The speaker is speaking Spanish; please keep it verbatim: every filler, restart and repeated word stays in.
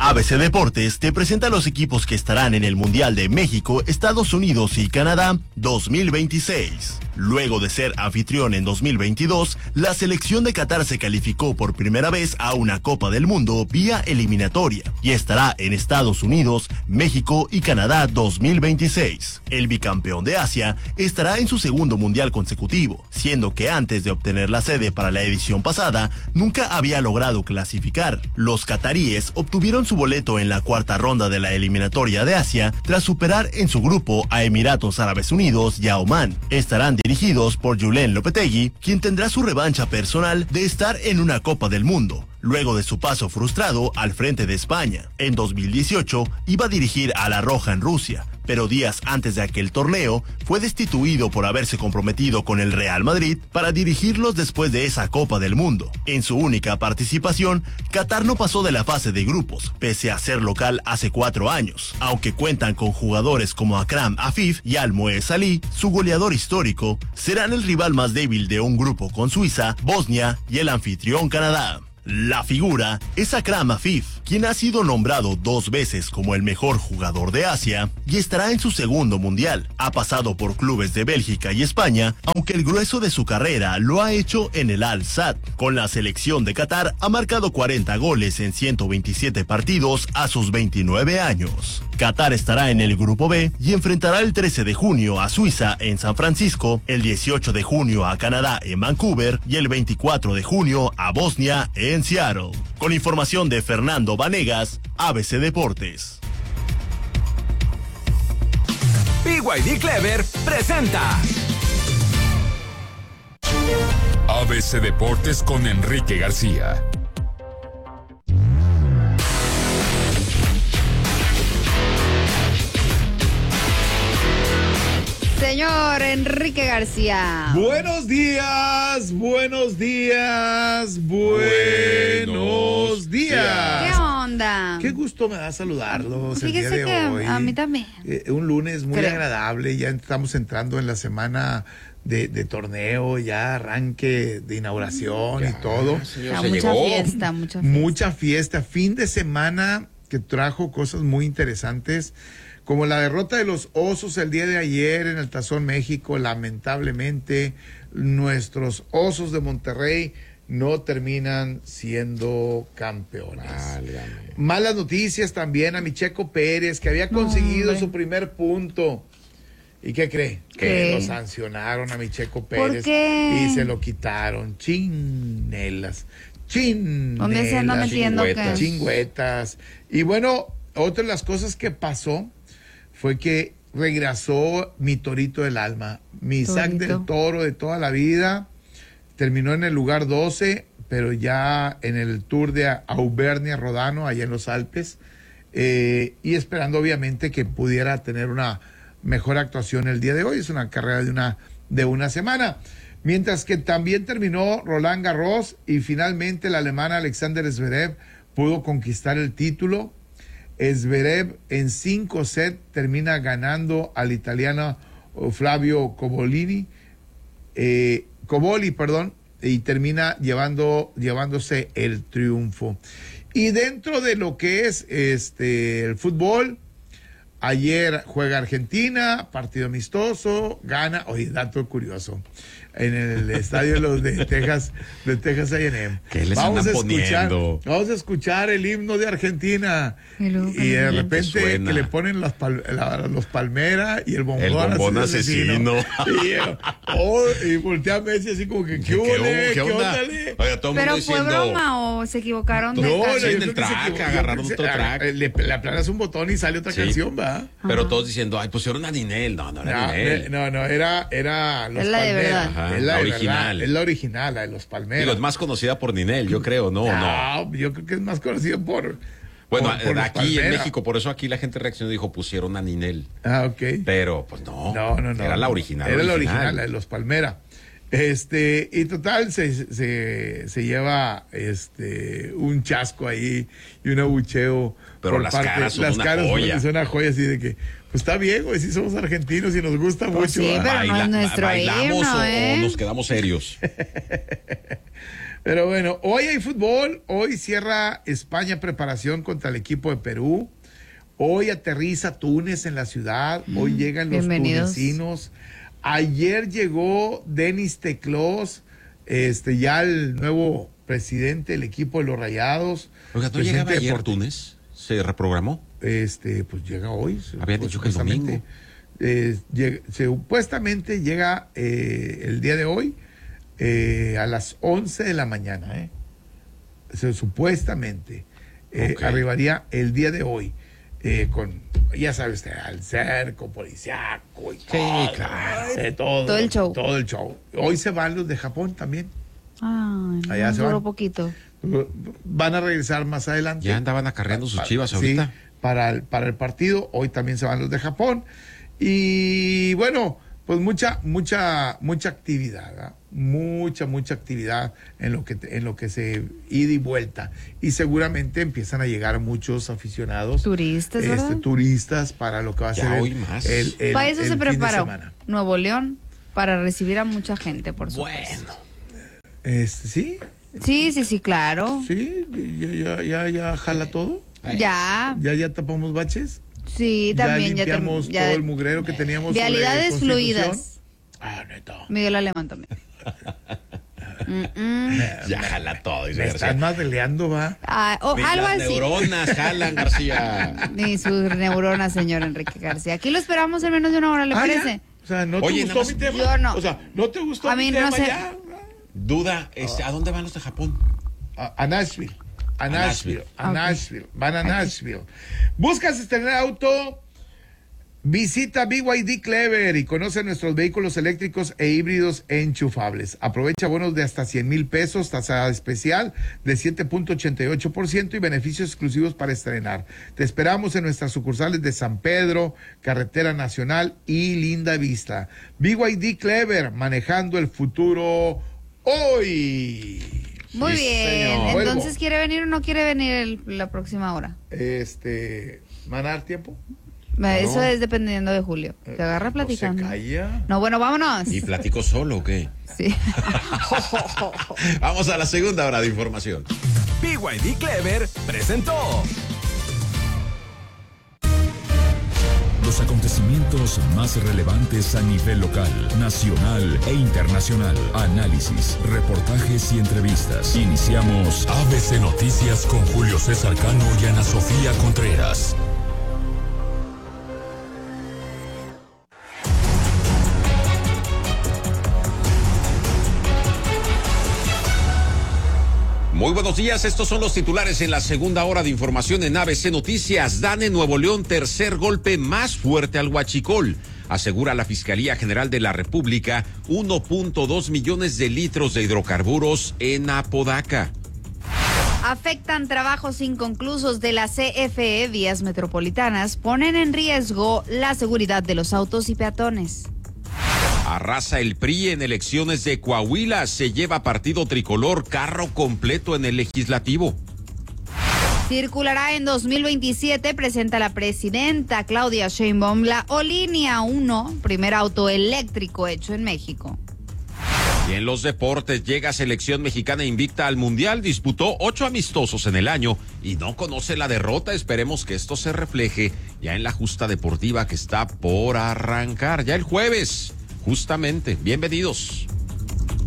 A B C Deportes te presenta los equipos que estarán en el Mundial de México, Estados Unidos y Canadá dos mil veintiséis. Luego de ser anfitrión en dos mil veintidós, la selección de Qatar se calificó por primera vez a una Copa del Mundo vía eliminatoria y estará en Estados Unidos, México y Canadá dos mil veintiséis. El bicampeón de Asia estará en su segundo Mundial consecutivo, siendo que antes de obtener la sede para la edición pasada, nunca había logrado clasificar. Los cataríes obtuvieron su boleto en la cuarta ronda de la eliminatoria de Asia tras superar en su grupo a Emiratos Árabes Unidos y a Omán. Estarán dirigidos por Julen Lopetegui, quien tendrá su revancha personal de estar en una Copa del Mundo, luego de su paso frustrado al frente de España. En dos mil dieciocho iba a dirigir a La Roja en Rusia, pero días antes de aquel torneo fue destituido por haberse comprometido con el Real Madrid para dirigirlos después de esa Copa del Mundo. En su única participación, Qatar no pasó de la fase de grupos, pese a ser local hace cuatro años. Aunque cuentan con jugadores como Akram Afif y Al-Moez Salih, su goleador histórico, serán el rival más débil de un grupo con Suiza, Bosnia y el anfitrión Canadá. La figura es Akram Afif, quien ha sido nombrado dos veces como el mejor jugador de Asia y estará en su segundo mundial. Ha pasado por clubes de Bélgica y España, aunque el grueso de su carrera lo ha hecho en el Al-Sadd. Con la selección de Qatar ha marcado cuarenta goles en ciento veintisiete partidos a sus veintinueve años. Qatar estará en el grupo B y enfrentará el trece de junio a Suiza en San Francisco, el dieciocho de junio a Canadá en Vancouver y el veinticuatro de junio a Bosnia en Seattle. Con información de Fernando Vanegas, A B C Deportes. B Y D Clever presenta A B C Deportes con Enrique García. Señor Enrique García. Buenos días, buenos días, buenos días. ¿Qué onda? Qué gusto me da saludarlos el día Fíjese de que hoy. a mí también. Eh, un lunes muy Creo. agradable, ya estamos entrando en la semana de, de torneo, ya arranque de inauguración Ya, y todo. señor, Ah, se mucha llegó. fiesta, mucha fiesta. Mucha fiesta, fin de semana que trajo cosas muy interesantes, como la derrota de los Osos el día de ayer en el Tazón México. Lamentablemente, nuestros Osos de Monterrey no terminan siendo campeones. Válgame. Malas noticias también a Micheco Pérez, que había conseguido hombre. su primer punto. ¿Y qué cree? ¿Qué? Que lo sancionaron a Micheco ¿Por Pérez qué? y se lo quitaron. Chinelas, chinelas. ¿Dónde se anda metiendo? chingüetas. ¿Qué? Chingüetas. Y bueno, otra de las cosas que pasó fue que regresó mi torito del alma, mi Isaac Torito. del Toro de toda la vida. Terminó en el lugar doce, pero ya en el Tour de Auvernia Rodano, allá en los Alpes, eh, y esperando obviamente que pudiera tener una mejor actuación el día de hoy. Es una carrera de una, de una semana. Mientras que también terminó Roland Garros y finalmente el alemán Alexander Zverev pudo conquistar el título. Zverev en cinco sets termina ganando al italiano Flavio Cobolini, eh, Coboli, perdón, y termina llevando, llevándose el triunfo. Y dentro de lo que es este el fútbol, ayer juega Argentina, partido amistoso, gana, oye, dato curioso, en el estadio de los de Texas, de Texas A and M. ¿Qué les vamos andan a escuchar, poniendo? vamos a escuchar el himno de Argentina. Y luego, Y de bien te repente suena. que le ponen las pal- la- los palmera y el bombón, El bombón asesino. Y, eh, oh, y voltea a Messi así como que, ¿qué, ¿Qué, hubo, qué, ¿Qué onda? óndale? Oiga, todo el ¿Pero mundo fue diciendo... broma o se equivocaron de No, canción? sí, en yo el creo que se track, equivocó, agarraron yo creo otro que se- track. Le, le aplanas un botón y sale otra Sí. canción, ¿va? Pero Ajá. todos diciendo, ay, pusieron a Ninel. No, no era No, Ninel. no, no, era, era Los Es la de Palmeras. verdad. Ajá, Es la, la de original. verdad, es la original, la de Los Palmeras. Digo, es más conocida por Ninel, yo creo, ¿no? no. No, yo creo que es más conocido por... Bueno, por- por Los aquí en Palmeras. México, por eso aquí la gente reaccionó y dijo, pusieron a Ninel. Ah, ok. Pero, pues no. No, no, no. Era la original. Era la original, la de Los Palmera. Este, y total, se, se, se lleva este un chasco ahí y un abucheo. Pero por las parte- caras son las una caras joya. son una joya así de que, pues está bien, güey, sí somos argentinos y nos gusta Pues mucho. sí, ¿verdad? pero no es nuestro ¿Bailamos himno, o, ¿eh? o nos quedamos serios? Pero bueno, hoy hay fútbol, hoy cierra España preparación contra el equipo de Perú, hoy aterriza Túnez en la ciudad, hoy llegan los Bienvenidos. tunecinos, ayer llegó Denis Teclós, este ya el nuevo presidente del equipo de los Rayados. Oiga, ¿no llegaba ayer a Túnez? ¿Se reprogramó? Este, pues llega hoy. Había dicho que el domingo. Eh, llega, supuestamente llega eh, el día de hoy eh, a las once de la mañana, ¿eh? O sea, supuestamente eh, Okay. arribaría el día de hoy eh, con, ya sabes, al cerco policiaco y todo, claro. eh, todo, Todo el show. todo el show. Hoy se van los de Japón también. Ay, no, Allá se duró van. poquito. Van a regresar más adelante. Ya andaban acarreando sus Pa- chivas sí, ahorita. para el, para el partido. Hoy también se van los de Japón. Y bueno, pues mucha, mucha, mucha actividad, ¿verdad? Mucha, mucha actividad en lo que en lo que se ida y vuelta. Y seguramente empiezan a llegar muchos aficionados. Turistas, este, ¿verdad? turistas para lo que va a Ya ser hoy el, más. el, el- Para eso el se fin de preparó semana. Nuevo León, para recibir a mucha gente, por supuesto. Bueno. Este, sí, Sí, sí, sí, claro. sí, ya, ya, ya, ya jala todo. Ya, Ya, ya tapamos baches. sí, también. ya Ya, term- limpiamos ya- todo el mugrero que teníamos. sobre Vialidades Constitución. fluidas. Ah, neta. Miguel Alemán también. Mm, mm. Ya jala todo, dice Me García. están madeleando, va. Ah, o Ni algo las así. neuronas jalan, García. Ni sus neuronas, señor Enrique García. Aquí lo esperamos en menos de una hora, ¿le Ah, ya. parece? O sea, ¿no Oye, te nada gustó más- mi tema? Yo no. O sea, ¿no te gustó A mi mí no tema sé. ya? Duda, este, ¿a dónde van los de Japón? A, a Nashville. A Nashville. A Ok. Nashville. Van a Nashville. ¿Buscas estrenar auto? Visita B Y D Clever y conoce nuestros vehículos eléctricos e híbridos enchufables. Aprovecha bonos de hasta cien mil pesos, tasa especial de siete punto ochenta y ocho por ciento y beneficios exclusivos para estrenar. Te esperamos en nuestras sucursales de San Pedro, Carretera Nacional y Linda Vista. B Y D Clever, manejando el futuro hoy. Muy Sí, bien. señor. Entonces, Vuelvo. ¿quiere venir o no quiere venir el- la próxima hora? Este, ¿van a dar tiempo? Eso es dependiendo de Julio. Se agarra platicando. No se calla. No, bueno, vámonos. ¿Y platico solo o qué? Sí. Vamos a la segunda hora de información. B Y D Clever presentó Los acontecimientos más relevantes a nivel local, nacional e internacional. Análisis, reportajes y entrevistas. Iniciamos A B C Noticias con Julio César Cano y Ana Sofía Contreras. Muy buenos días, estos son los titulares en la segunda hora de información en A B C Noticias. Dan en Nuevo León tercer golpe más fuerte al huachicol. Asegura la Fiscalía General de la República uno punto dos millones de litros de hidrocarburos en Apodaca. Afectan trabajos inconclusos de la C F E Vías Metropolitanas, ponen en riesgo la seguridad de los autos y peatones. Arrasa el P R I en elecciones de Coahuila, se lleva partido tricolor, carro completo en el legislativo. Circulará en dos mil veintisiete, presenta la presidenta Claudia Sheinbaum la O-Línea uno, primer auto eléctrico hecho en México. Y en los deportes llega selección mexicana invicta al Mundial, disputó ocho amistosos en el año y no conoce la derrota. Esperemos que esto se refleje ya en la justa deportiva que está por arrancar ya el jueves. Justamente, bienvenidos.